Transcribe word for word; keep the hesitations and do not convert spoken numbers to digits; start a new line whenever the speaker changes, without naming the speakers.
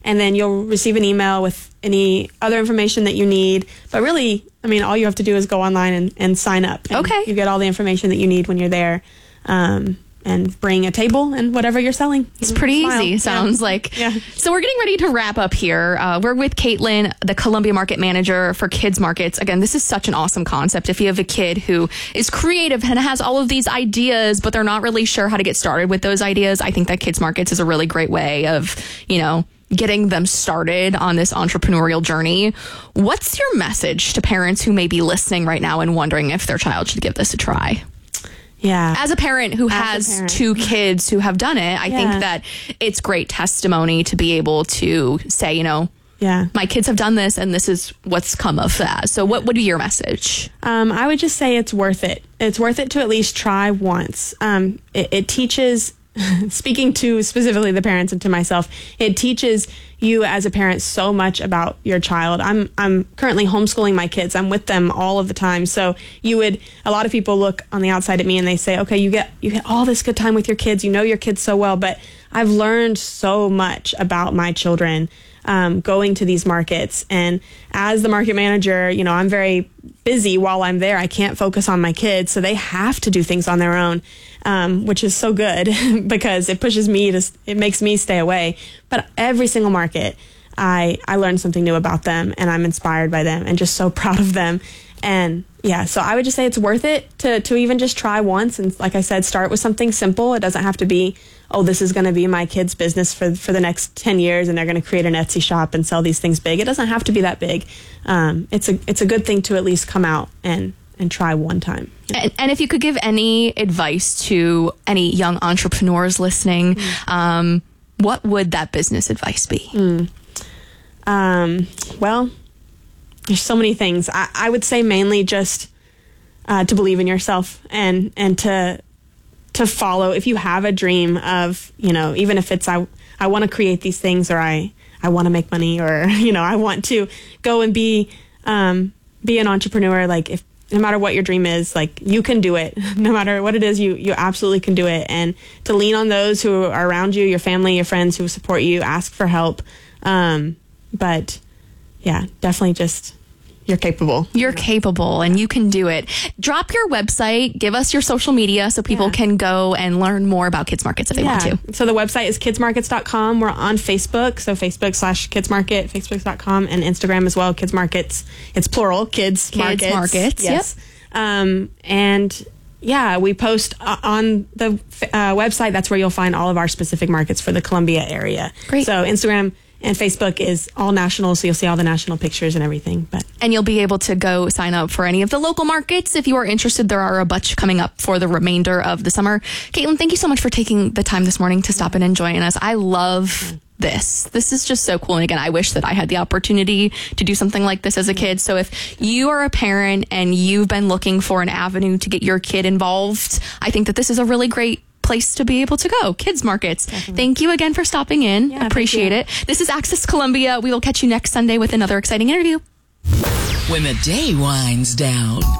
and then you'll receive an email with any other information that you need. But really, I mean, all you have to do is go online and, and sign up. And
okay.
You get all the information that you need when you're there. Um, and bring a table and whatever you're selling.
It's pretty
Smile.
easy, sounds
yeah.
like.
Yeah.
So we're getting ready to wrap up here. Uh, we're with Caitlin, the Columbia Market Manager for Kids Markets. Again, this is such an awesome concept. If you have a kid who is creative and has all of these ideas, but they're not really sure how to get started with those ideas, I think that Kids Markets is a really great way of, you know, getting them started on this entrepreneurial journey. What's your message to parents who may be listening right now and wondering if their child should give this a try?
Yeah.
As a parent who
As
has
parent.
two kids who have done it, I
yeah.
think that it's great testimony to be able to say, you know,
yeah,
my kids have done this and this is what's come of that. So what would be your message?
Um, I would just say it's worth it. It's worth it to at least try once. Um, it, it teaches, speaking to specifically the parents and to myself, it teaches you as a parent so much about your child. I'm I'm currently homeschooling my kids. I'm with them all of the time. So you would, a lot of people look on the outside at me and they say, okay, you get you get all this good time with your kids. You know your kids so well, but I've learned so much about my children um, going to these markets. And as the market manager, you know, I'm very busy while I'm there. I can't focus on my kids, so they have to do things on their own. Um, which is so good because it pushes me to, it makes me stay away. But every single market, I, I learn something new about them and I'm inspired by them and just so proud of them. And yeah, so I would just say it's worth it to, to even just try once. And like I said, start with something simple. It doesn't have to be, oh, this is going to be my kid's business for, for the next ten years and they're going to create an Etsy shop and sell these things big. It doesn't have to be that big. Um, it's a, it's a good thing to at least come out and, and try one time.
And, and if you could give any advice to any young entrepreneurs listening, mm. um, what would that business advice be?
Mm. Um, well, there's so many things. I, I would say mainly just uh, to believe in yourself and and to to follow. If you have a dream of, you know, even if it's I I want to create these things or I I want to make money or you know I want to go and be um, be an entrepreneur. Like if no matter what your dream is, like you can do it. No matter what it is, you you absolutely can do it. And to lean on those who are around you, your family, your friends who support you, ask for help. Um, but yeah, definitely just you're capable.
You're capable and you can do it. Drop your website, give us your social media so people yeah. can go and learn more about Kids Markets if they
yeah.
want to.
So the website is kids markets dot com. We're on Facebook, so Facebook slash Kids Market, Facebook dot com, and Instagram as well, Kids Markets. It's plural, Kids,
Kids
Markets.
Markets,
yes. Yep. Um, and yeah, we post uh, on the uh, website. That's where you'll find all of our specific markets for the Columbia area.
Great.
So Instagram and Facebook is all national, so you'll see all the national pictures and everything. But
And you'll be able to go sign up for any of the local markets if you are interested. There are a bunch coming up for the remainder of the summer. Caitlin, thank you so much for taking the time this morning to stop in and join us. I love this. This is just so cool. And again, I wish that I had the opportunity to do something like this as a kid. So if you are a parent and you've been looking for an avenue to get your kid involved, I think that this is a really great place to be able to go. Kids Markets. Definitely. Thank you again for stopping in.
Yeah,
appreciate it. This is Access Columbia. We will catch you next Sunday with another exciting interview.
When the day winds down,